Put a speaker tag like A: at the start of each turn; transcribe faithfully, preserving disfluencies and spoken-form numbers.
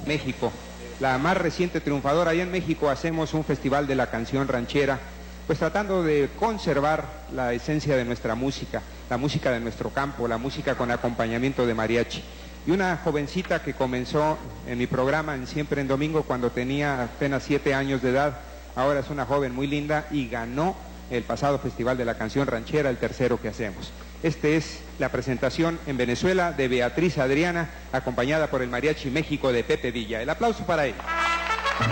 A: México. La más reciente triunfadora. Allá en México hacemos un festival de la canción ranchera, pues tratando de conservar la esencia de nuestra música, la música de nuestro campo, la música con acompañamiento de mariachi. Y una jovencita que comenzó en mi programa en Siempre en Domingo cuando tenía apenas siete años de edad, ahora es una joven muy linda y ganó el pasado Festival de la Canción Ranchera, el tercero que hacemos. Este es la presentación en Venezuela de Beatriz Adriana, acompañada por el Mariachi México de Pepe Villa. El aplauso para ella.